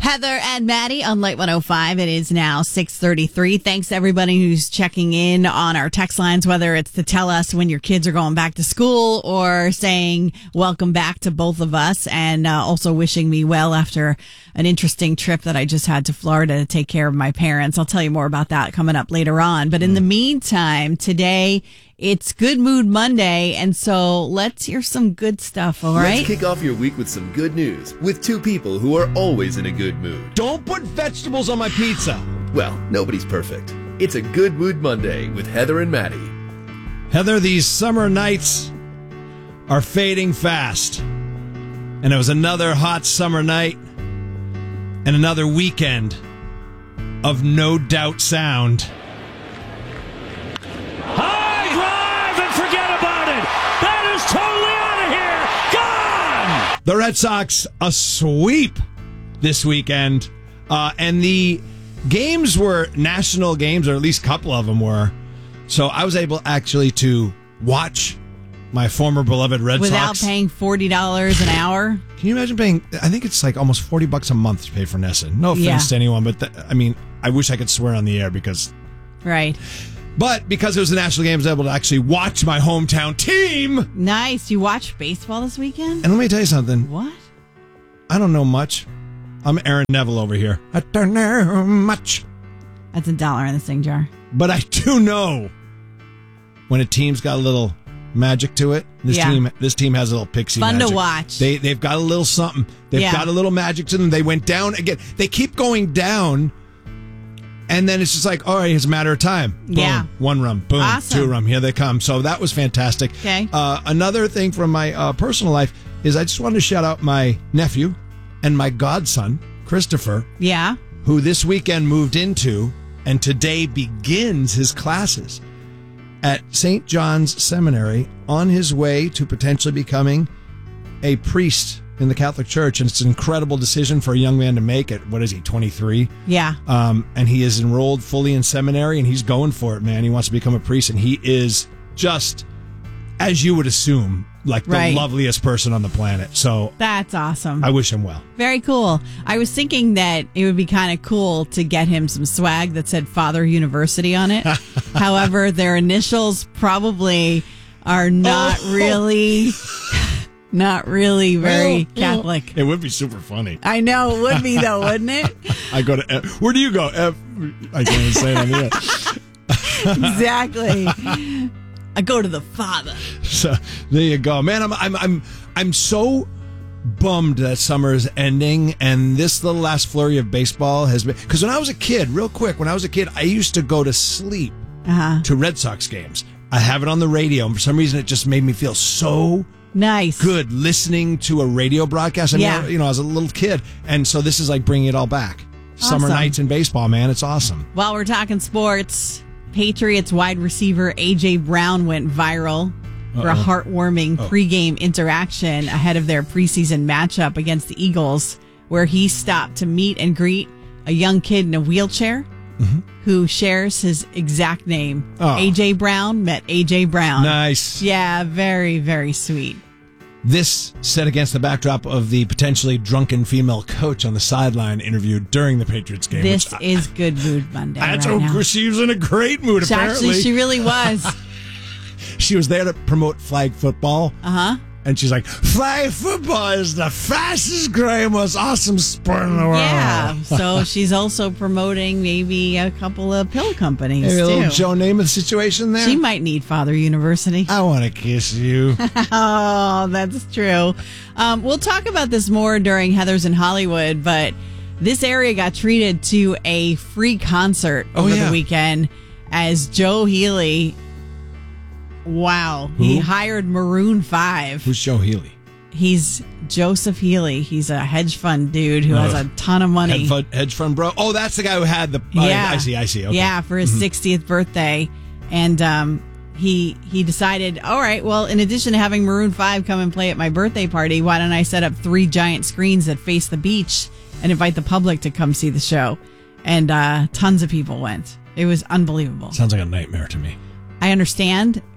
Heather and Maddie on Light 105. It is now 6:33. Thanks to everybody who's checking in on our text lines, whether it's to tell us when your kids are going back to school or saying welcome back to both of us, and also wishing me well after an interesting trip that I just had to Florida to take care of my parents. I'll tell you more about that coming up later on. But in the meantime, today it's Good Mood Monday, and so let's hear some good stuff, all right? Let's kick off your week with some good news with two people who are always in a good mood. Don't put vegetables on my pizza. Well, nobody's perfect. It's a Good Mood Monday with Heather and Maddie. Heather, these summer nights are fading fast. And it was another hot summer night and another weekend of no doubt sound. The Red Sox, a sweep this weekend. And the games were national games, or at least a couple of them were. So I was able actually to watch my former beloved Red Sox. Without paying $40 an hour? Can you imagine paying, I think it's like almost $40 a month to pay for NESN. No offense to anyone, but I wish I could swear on the air because... Right. But because it was the national game, I was able to actually watch my hometown team. Nice. You watched baseball this weekend? And let me tell you something. What? I don't know much. I'm Aaron Neville over here. I don't know much. That's $1 in the sing jar. But I do know when a team's got a little magic to it. This team has a little pixie magic. Fun to watch. They've got a little something. They've got a little magic to them. They went down again. They keep going down. And then it's just like, all right, it's a matter of time. Boom, yeah. 1 run. Boom, awesome. 2 run. Here they come. So that was fantastic. Okay. Another thing from my personal life is I just wanted to shout out my nephew and my godson, Christopher. Yeah. Who this weekend moved into and today begins his classes at St. John's Seminary on his way to potentially becoming a priest in the Catholic Church, and it's an incredible decision for a young man to make at, 23? Yeah. And he is enrolled fully in seminary, and he's going for it, man. He wants to become a priest, and he is just, as you would assume, like the loveliest person on the planet. So that's awesome. I wish him well. Very cool. I was thinking that it would be kind of cool to get him some swag that said Father University on it. However, their initials probably are not really... Not really very Catholic. It would be super funny. I know it would be, though, wouldn't it? I go to F. Where do you go? F. I can't even say it on the air. Exactly. I go to the Father. So there you go, man. I'm so bummed that summer is ending, and this little last flurry of baseball has been, because when I was a kid, real quick, I used to go to sleep to Red Sox games. I have it on the radio, and for some reason, it just made me feel so nice, good listening to a radio broadcast. I mean, I was a little kid, and so this is like bringing it all back. Awesome. Summer nights in baseball, man, it's awesome. While we're talking sports, Patriots wide receiver A.J. Brown went viral for a heartwarming pregame interaction ahead of their preseason matchup against the Eagles, where he stopped to meet and greet a young kid in a wheelchair who shares his exact name. A.J. Brown met A.J. Brown. Nice. Yeah, very, very sweet. This set against the backdrop of the potentially drunken female coach on the sideline interviewed during the Patriots game. This is Good Mood Monday. She was in a great mood, apparently. Actually, she really was. She was there to promote flag football. And she's like, flag football is the fastest, growing, most awesome sport in the world. Yeah, so she's also promoting maybe a couple of pill companies, maybe too. A little Joe Namath situation there. She might need Father University. I want to kiss you. Oh, that's true. We'll talk about this more during Heather's in Hollywood, but this area got treated to a free concert over the weekend as Joe Healy... Wow. Who? He hired Maroon 5. Who's Joe Healy? He's Joseph Healy. He's a hedge fund dude who has a ton of money. Hedge fund bro. Oh, that's the guy who had the... I see. Okay. Yeah, for his 60th birthday. And he decided, all right, well, in addition to having Maroon 5 come and play at my birthday party, why don't I set up 3 giant screens that face the beach and invite the public to come see the show? And tons of people went. It was unbelievable. Sounds like a nightmare to me. I understand,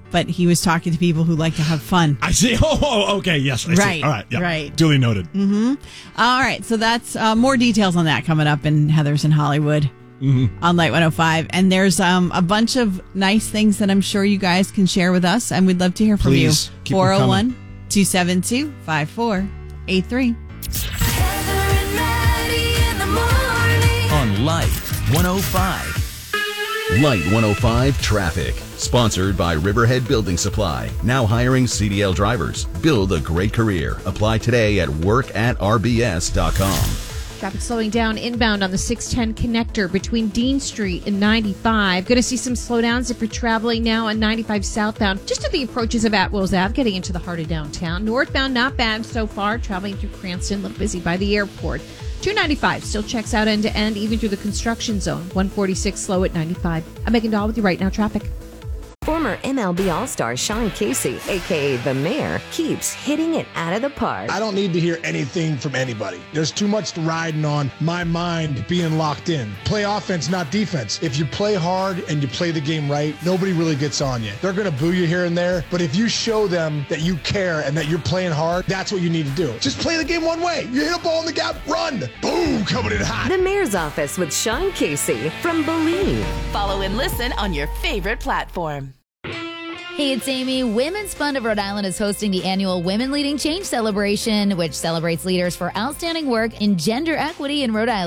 but he was talking to people who like to have fun. I see. Oh, okay. Yes. I see. Right. All right. Yeah. Right. Duly noted. All right, so that's more details on that coming up in Heather's in Hollywood on Light 105. And there's a bunch of nice things that I'm sure you guys can share with us, and we'd love to hear from Please, you. keep them coming. 401-272-5483. Heather and Maddie in the morning. On Light 105. Light 105 Traffic. Sponsored by Riverhead Building Supply. Now hiring CDL drivers. Build a great career. Apply today at work@rbs.com. Traffic slowing down inbound on the 610 connector between Dean Street and 95. Going to see some slowdowns if you're traveling now on 95 southbound, just to the approaches of Atwells Ave, getting into the heart of downtown. Northbound, not bad so far. Traveling through Cranston, a little busy by the airport. 295 still checks out end to end, even through the construction zone. 146 slow at 95. I'm Megan Dahl with you right now. Traffic. Former MLB All-Star Sean Casey, a.k.a. The Mayor, keeps hitting it out of the park. I don't need to hear anything from anybody. There's too much riding on my mind being locked in. Play offense, not defense. If you play hard and you play the game right, nobody really gets on you. They're going to boo you here and there, but if you show them that you care and that you're playing hard, that's what you need to do. Just play the game one way. You hit a ball in the gap, run. Boom, coming in hot. The Mayor's Office with Sean Casey from Believe. Follow and listen on your favorite platform. Hey, it's Amy. Women's Fund of Rhode Island is hosting the annual Women Leading Change celebration, which celebrates leaders for outstanding work in gender equity in Rhode Island.